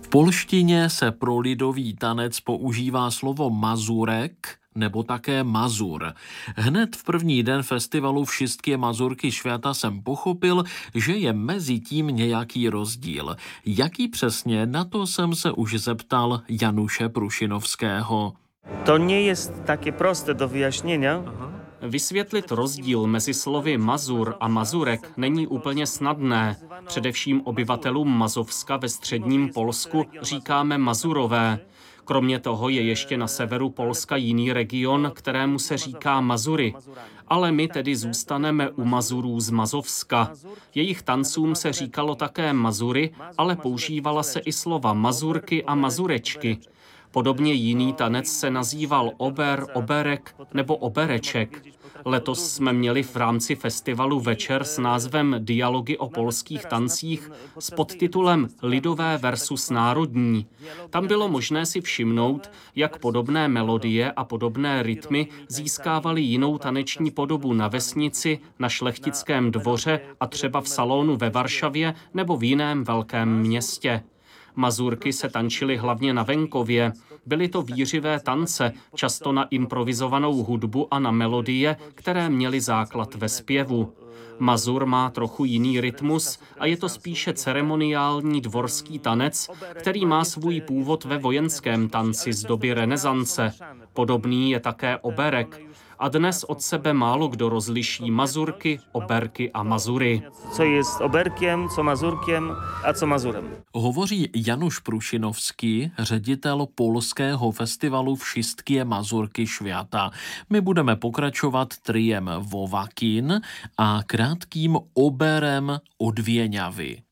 polštině se pro lidový tanec používá slovo mazurek nebo také mazur. Hned v první den festivalu Wszystkie Mazurky Świata jsem pochopil, že je mezi tím nějaký rozdíl. Jaký přesně, na to jsem se už zeptal Januše Prušinovského. To nie jest takie proste do wyjaśnienia. Vysvětlit rozdíl mezi slovy mazur a mazurek není úplně snadné. Především obyvatelům Mazovska ve středním Polsku říkáme mazurové. Kromě toho je ještě na severu Polska jiný region, kterému se říká Mazury. Ale my tedy zůstaneme u Mazurů z Mazovska. Jejich tancům se říkalo také Mazury, ale používala se i slova mazurky a mazurečky. Podobně jiný tanec se nazýval ober, oberek nebo obereček. Letos jsme měli v rámci festivalu večer s názvem Dialogy o polských tancích s podtitulem Lidové versus národní. Tam bylo možné si všimnout, jak podobné melodie a podobné rytmy získávaly jinou taneční podobu na vesnici, na šlechtickém dvoře a třeba v salonu ve Varšavě nebo v jiném velkém městě. Mazurky se tančily hlavně na venkově. Byly to vířivé tance, často na improvizovanou hudbu a na melodie, které měly základ ve zpěvu. Mazur má trochu jiný rytmus a je to spíše ceremoniální dvorský tanec, který má svůj původ ve vojenském tanci z doby renesance. Podobný je také oberek. A dnes od sebe málo kdo rozliší mazurky, oberky a mazury. Co jest oberkiem, co mazurkiem a co mazurem. Hovoří Januš Prušinovský, ředitel polského festivalu Wszystkie Mazurky Świata. My budeme pokračovat triem Vovakin a krátkým oberem od Věňavy.